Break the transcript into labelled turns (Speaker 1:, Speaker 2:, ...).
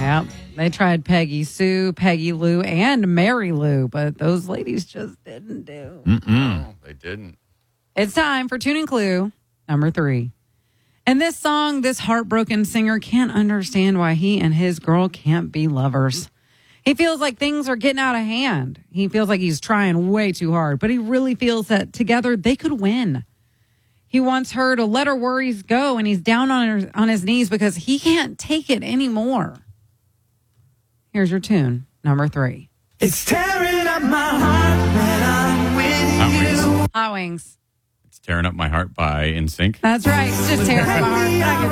Speaker 1: Yep. They tried Peggy Sue, Peggy Lou, and Mary Lou, but those ladies just didn't do.
Speaker 2: No, they didn't.
Speaker 1: It's time for Tune and Clue number 3. In this song, this heartbroken singer can't understand why he and his girl can't be lovers. He feels like things are getting out of hand. He feels like he's trying way too hard, but he really feels that together they could win. He wants her to let her worries go, and he's down on his knees because he can't take it anymore. Here's your tune, number 3.
Speaker 3: It's tearing up my heart when I'm with you.
Speaker 1: Hot Wings.
Speaker 2: It's Tearing Up My Heart by NSYNC.
Speaker 1: That's right. It's just tearing up my heart.